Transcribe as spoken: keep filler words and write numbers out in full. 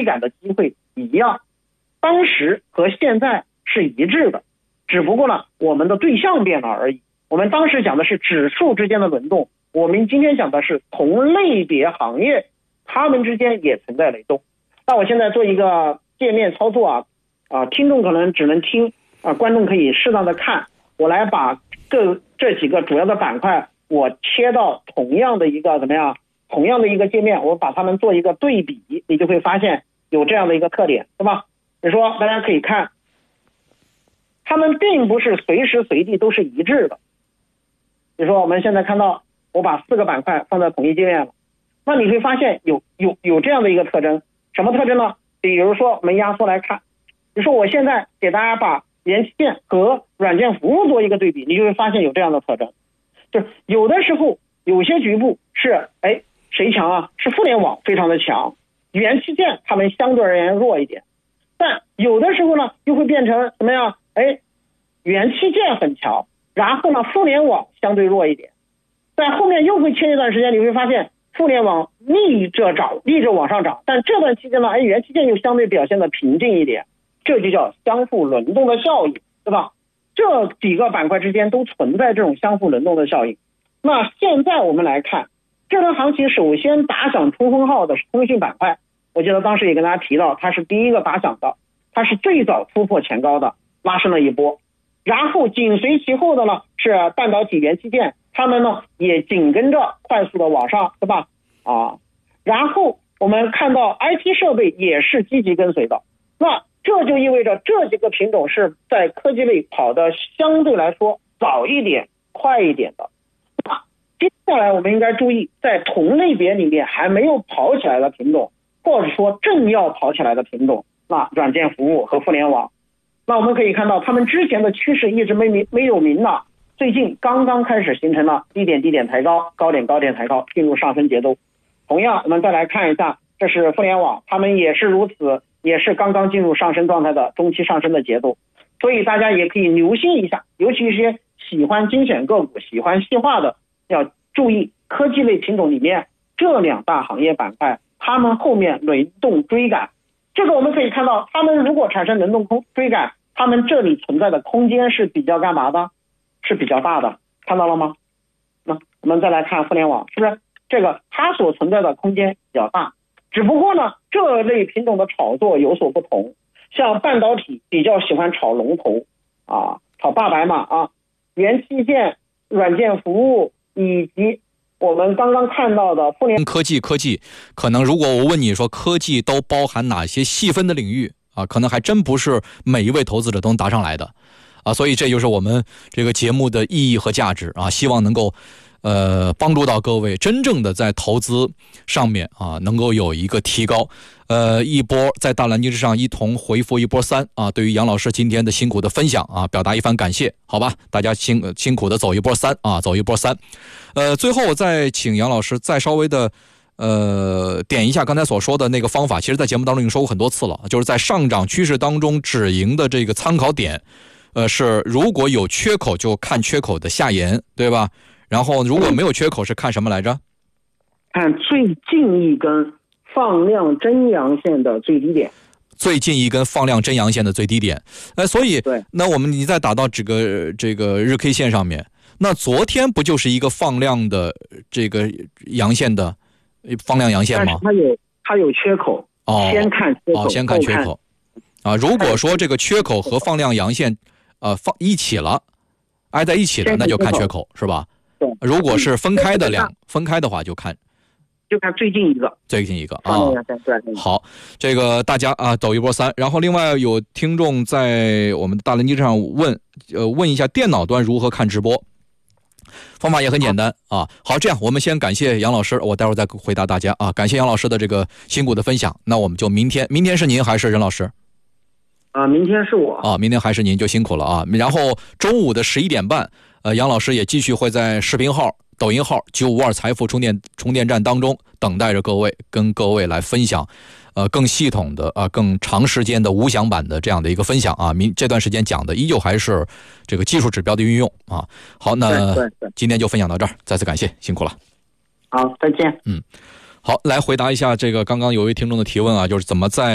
赶的机会一样，当时和现在是一致的，只不过呢我们的对象变了而已。我们当时讲的是指数之间的轮动，我们今天讲的是同类别行业它们之间也存在雷动。那我现在做一个界面操作啊，啊，听众可能只能听啊，观众可以适当的看。我来把各这几个主要的板块，我切到同样的一个怎么样，同样的一个界面，我把它们做一个对比，你就会发现有这样的一个特点，对吧？比如说大家可以看，它们并不是随时随地都是一致的。比如说我们现在看到，我把四个板块放在同一界面了，那你会发现有有有这样的一个特征，什么特征呢？比如说我们压缩来看，比如说我现在给大家把元器件和软件服务做一个对比，你就会发现有这样的特征，就是有的时候有些局部是哎谁强啊？是互联网非常的强，元器件他们相对而言弱一点，但有的时候呢又会变成什么呀？哎，元器件很强，然后呢互联网相对弱一点，在后面又会切一段时间，你会发现互联网逆着涨，逆着往上涨，但这段期间呢，哎，元器件又相对表现的平静一点，这就叫相互轮动的效应，对吧？这几个板块之间都存在这种相互轮动的效应。那现在我们来看，这轮行情首先打响冲锋号的是通讯板块，我记得当时也跟大家提到，它是第一个打响的，它是最早突破前高的，拉升了一波，然后紧随其后的呢是半导体、元器件，他们呢也紧跟着快速的往上，对吧？啊，然后我们看到 I T 设备也是积极跟随的，那这就意味着这几个品种是在科技类跑的相对来说早一点、快一点的。那接下来我们应该注意，在同类别里面还没有跑起来的品种，或者说正要跑起来的品种，那软件服务和互联网，那我们可以看到他们之前的趋势一直没明没有明朗，最近刚刚开始形成了低点低点抬高，高点高点抬高，进入上升节奏。同样我们再来看一下，这是互联网，他们也是如此，也是刚刚进入上升状态的中期上升的节奏。所以大家也可以留心一下，尤其一些喜欢精选个股、喜欢细化的，要注意科技类品种里面这两大行业板块，他们后面轮动追赶。这个我们可以看到，他们如果产生轮动空追赶，他们这里存在的空间是比较干嘛的？是比较大的，看到了吗？那我们再来看互联网，是不是这个它所存在的空间比较大？只不过呢，这类品种的炒作有所不同，像半导体比较喜欢炒龙头啊，炒大白马啊，元器件、软件服务以及我们刚刚看到的互联科技科技，可能如果我问你说科技都包含哪些细分的领域啊，可能还真不是每一位投资者都能答上来的啊，所以这就是我们这个节目的意义和价值啊，希望能够呃帮助到各位真正的在投资上面啊能够有一个提高。呃，一波在大蓝鲸之上一同回复一波三啊！对于杨老师今天的辛苦的分享啊，表达一番感谢，好吧？大家辛辛苦的走一波三啊，走一波三。呃，最后我再请杨老师再稍微的呃点一下刚才所说的那个方法，其实在节目当中已经说过很多次了，就是在上涨趋势当中止盈的这个参考点，呃，是如果有缺口就看缺口的下沿，对吧？然后如果没有缺口是看什么来着？ 看最近一根放量真阳线的最低点， 最近一根放量真阳线的最低点，呃，所以那我们你再打到这个这个日 K 线上面，那昨天不就是一个放量的这个阳线的放量阳线吗？ 但是它有它有缺口，哦，先看缺口， 哦，先看缺口啊。如果说这个缺口和放量阳线呃放一起了，挨在一起的，那就看缺口是吧？ 对。 如果是分开的量，分开的话就看。 就看最近一个， 最近一个啊。好，这个大家啊走一波三。然后另外有听众在我们的大蓝鲸上问，呃，问一下电脑端如何看直播，方法也很简单啊。好，这样我们先感谢杨老师，我待会儿再回答大家啊。感谢杨老师的这个辛苦的分享。那我们就明天，明天是您还是任老师？ 啊、呃，明天是我啊，明天还是您，就辛苦了啊。然后中午的十一点半，呃，杨老师也继续会在视频号、抖音号九五二财富充电充电站当中等待着各位，跟各位来分享，呃，更系统的啊、呃，更长时间的无响版的这样的一个分享啊。明这段时间讲的依旧还是这个技术指标的运用啊。好，那今天就分享到这儿，再次感谢，辛苦了。 好，再见。 嗯，好，来回答一下这个刚刚有一位听众的提问啊，就是怎么在